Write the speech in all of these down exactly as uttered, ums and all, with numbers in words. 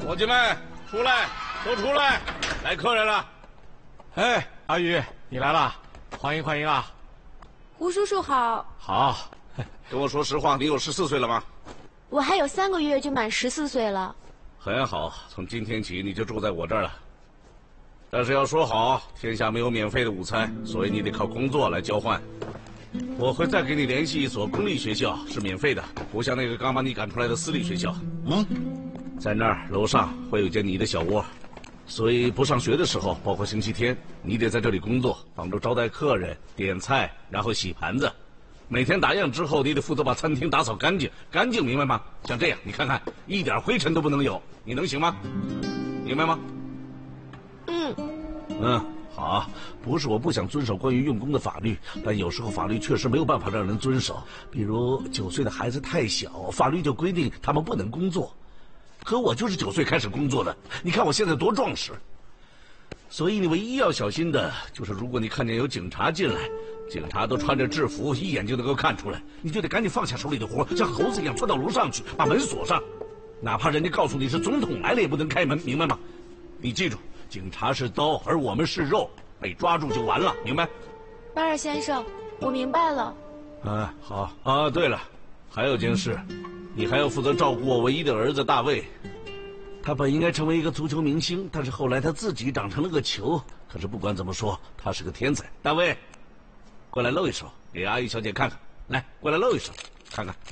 伙计们，出来，都出来，来客人了。 哎，阿宇，你来了，欢迎欢迎啊！ 胡叔叔好。 好， 跟我说实话，你有十四岁了吗？ 我还有三个月就满十四岁了。 很好，从今天起你就住在我这儿了。但是要说好，天下没有免费的午餐，所以你得靠工作来交换。我会再给你联系一所公立学校，是免费的，不像那个刚把你赶出来的私立学校。嗯，在那儿楼上会有间你的小窝，所以不上学的时候，包括星期天，你得在这里工作，帮助招待客人、点菜，然后洗盘子。每天打烊之后，你得负责把餐厅打扫干净，干净明白吗？像这样，你看看，一点灰尘都不能有，你能行吗？明白吗？ 嗯。 嗯。好，不是我不想遵守关于用工的法律，但有时候法律确实没有办法让人遵守。比如九岁的孩子太小，法律就规定他们不能工作。可我就是九岁开始工作的，你看我现在多壮实。所以你唯一要小心的就是，如果你看见有警察进来，警察都穿着制服，一眼就能够看出来，你就得赶紧放下手里的活，像猴子一样窜到楼上去，把门锁上。哪怕人家告诉你是总统来了，也不能开门，明白吗？你记住。警察是刀，而我们是肉，被抓住就完了，明白？ 巴尔先生，我明白了。 啊，好啊。对了，还有件事，你还要负责照顾我唯一的儿子大卫。他本应该成为一个足球明星，但是后来他自己长成了个球。可是不管怎么说，他是个天才。大卫，过来露一手，给阿姨小姐看看。来，过来露一手，看看。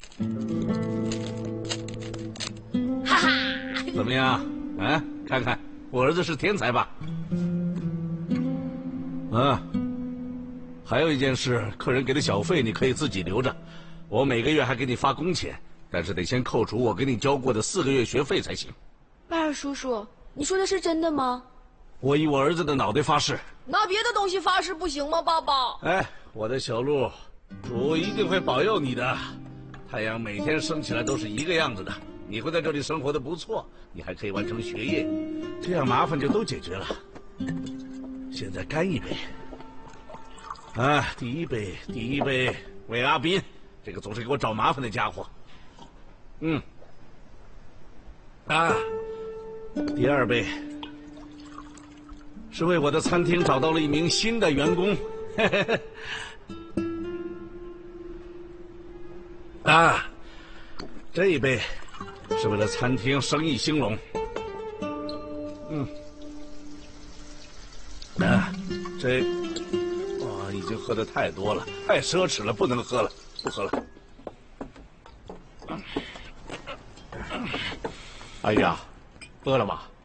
哈哈，怎么样？啊，看看。我儿子是天才吧？啊，还有一件事，客人给的小费你可以自己留着，我每个月还给你发工钱，但是得先扣除我给你交过的四个月学费才行。 巴尔叔叔，你说的是真的吗？ 我以我儿子的脑袋发誓。 拿别的东西发誓不行吗，爸爸？ 哎，我的小鹿，主一定会保佑你的。太阳每天升起来都是一个样子的。你会在这里生活的不错，你还可以完成学业，这样麻烦就都解决了。现在干一杯。啊，第一杯，第一杯为阿斌，这个总是给我找麻烦的家伙。嗯。啊，第二杯是为我的餐厅找到了一名新的员工。嘿嘿嘿。啊，这一杯。是为了餐厅生意兴隆。嗯，啊，这，哇，已经喝的太多了，太奢侈了，不能喝了，不喝了。 阿宇啊，饿了吗？